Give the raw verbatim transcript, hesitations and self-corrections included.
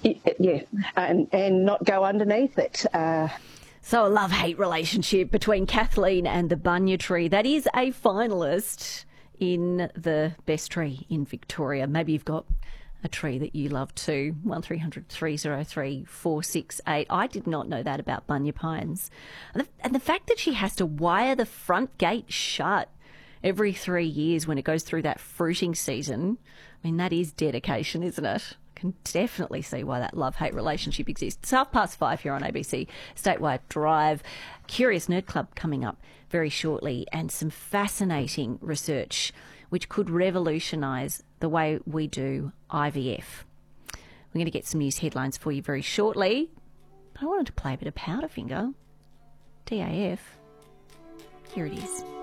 Yeah, and, and not go underneath it. Uh, So a love-hate relationship between Kathleen and the bunya tree. That is a finalist in the best tree in Victoria. Maybe you've got a tree that you love too. one three hundred three oh three four six eight. I did not know that about bunya pines. And the, and the fact that she has to wire the front gate shut every three years when it goes through that fruiting season, I mean, that is dedication, isn't it? Can definitely see why that love-hate relationship exists. Half past five here on A B C Statewide Drive. Curious Nerd Club coming up very shortly, and some fascinating research which could revolutionise the way we do I V F. We're going to get some news headlines for you very shortly. But I wanted to play a bit of Powderfinger. D A F. Here it is.